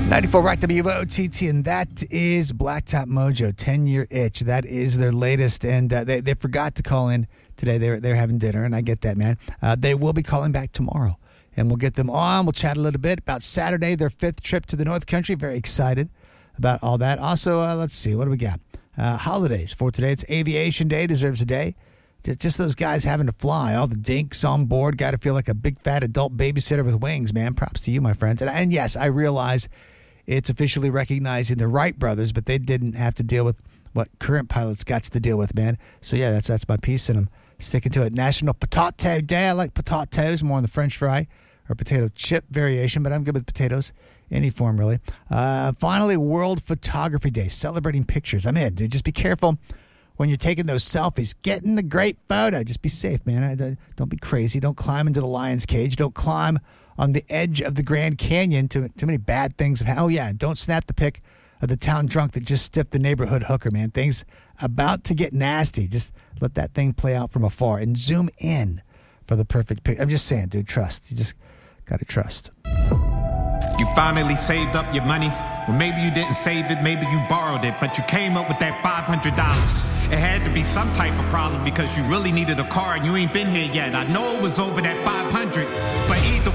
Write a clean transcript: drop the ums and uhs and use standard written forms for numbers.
94 Rock WOTT, and that is Blacktop Mojo, 10-Year Itch. That is their latest, and they forgot to call in today. They're having dinner, and I get that, man. They will be calling back tomorrow, and we'll get them on. We'll chat a little bit about Saturday, their 5th trip to the North Country. Very excited about all that. Also, let's see, what do we got? Holidays for today. It's Aviation Day, deserves a day. Just those guys having to fly, all the dinks on board, got to feel like a big fat adult babysitter with wings, man. Props to you, my friends. And yes, I realize it's officially recognizing the Wright brothers, but they didn't have to deal with what current pilots got to deal with, man. So yeah, that's my piece, and I'm sticking to it. National Potato Day. I like potatoes more on the French fry or potato chip variation, but I'm good with potatoes, any form really. Finally, World Photography Day, celebrating pictures. I'm in, dude. Just be careful when you're taking those selfies, getting the great photo. Just be safe, man. Don't be crazy. Don't climb into the lion's cage. Don't climb on the edge of the Grand Canyon. Too many bad things. Oh, yeah, don't snap the pic of the town drunk that just stiffed the neighborhood hooker, man. Things about to get nasty. Just let that thing play out from afar and zoom in for the perfect pic. I'm just saying, dude, trust. You just got to trust. You finally saved up your money. Well, maybe you didn't save it, maybe you borrowed it, but you came up with that $500. It had to be some type of problem because you really needed a car and you ain't been here yet. I know it was over that $500, but either